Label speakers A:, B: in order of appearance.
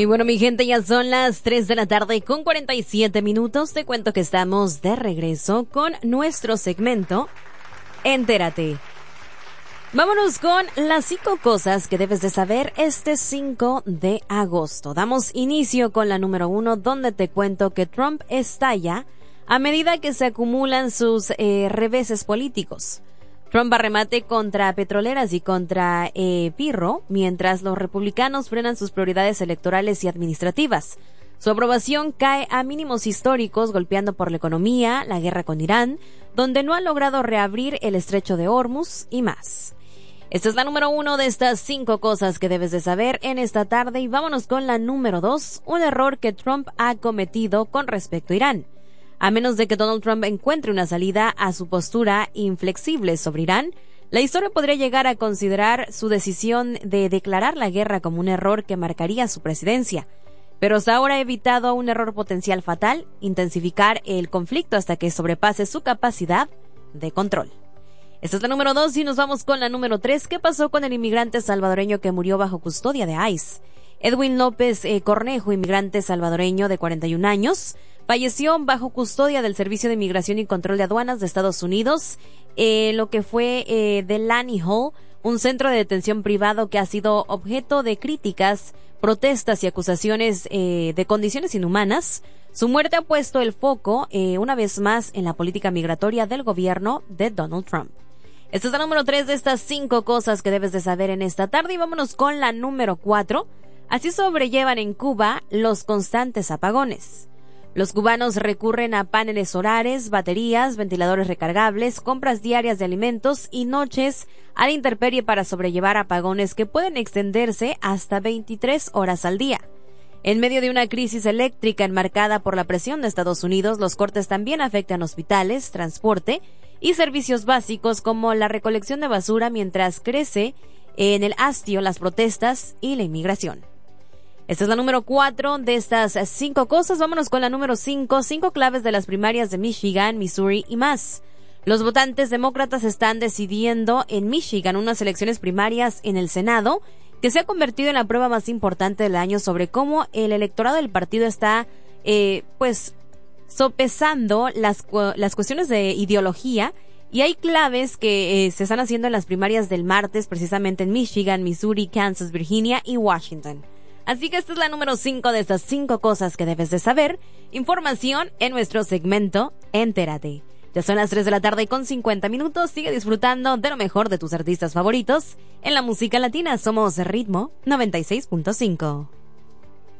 A: Y bueno, mi gente, ya son las 3 de la tarde con 47 minutos. Te cuento que estamos de regreso con nuestro segmento Entérate. Vámonos con las 5 cosas que debes de saber este 5 de agosto. Damos inicio con la número 1, donde te cuento que Trump estalla a medida que se acumulan sus reveses políticos. Trump arremate contra petroleras y contra Pirro, mientras los republicanos frenan sus prioridades electorales y administrativas. Su aprobación cae a mínimos históricos, golpeando por la economía, la guerra con Irán, donde no ha logrado reabrir el estrecho de Hormuz y más. Esta es la número 1 de estas 5 cosas que debes de saber en esta tarde, y vámonos con la número 2, un error que Trump ha cometido con respecto a Irán. A menos de que Donald Trump encuentre una salida a su postura inflexible sobre Irán, la historia podría llegar a considerar su decisión de declarar la guerra como un error que marcaría su presidencia. Pero hasta ahora ha evitado un error potencial fatal, intensificar el conflicto hasta que sobrepase su capacidad de control. Esta es la número 2 y nos vamos con la número 3. ¿Qué pasó con el inmigrante salvadoreño que murió bajo custodia de ICE? Edwin López Cornejo, inmigrante salvadoreño de 41 años, falleció bajo custodia del Servicio de Inmigración y Control de Aduanas de Estados Unidos, lo que fue de Lani Hall, un centro de detención privado que ha sido objeto de críticas, protestas y acusaciones de condiciones inhumanas. Su muerte ha puesto el foco una vez más en la política migratoria del gobierno de Donald Trump. Esta es la número 3 de estas 5 cosas que debes de saber en esta tarde, y vámonos con la número 4. Así sobrellevan en Cuba los constantes apagones. Los cubanos recurren a paneles solares, baterías, ventiladores recargables, compras diarias de alimentos y noches a la intemperie para sobrellevar apagones que pueden extenderse hasta 23 horas al día. En medio de una crisis eléctrica enmarcada por la presión de Estados Unidos, los cortes también afectan hospitales, transporte y servicios básicos como la recolección de basura, mientras crece en el hastío las protestas y la inmigración. Esta es la número 4 de estas 5 cosas. Vámonos con la número 5. 5 claves de las primarias de Michigan, Missouri y más. Los votantes demócratas están decidiendo en Michigan unas elecciones primarias en el Senado, que se ha convertido en la prueba más importante del año sobre cómo el electorado del partido está, sopesando las cuestiones de ideología. Y hay claves que se están haciendo en las primarias del martes, precisamente en Michigan, Missouri, Kansas, Virginia y Washington. Así que esta es la número 5 de estas 5 cosas que debes de saber. Información en nuestro segmento Entérate. Ya son las 3 de la tarde con 50 minutos. Sigue disfrutando de lo mejor de tus artistas favoritos. En la música latina somos Ritmo 96.5.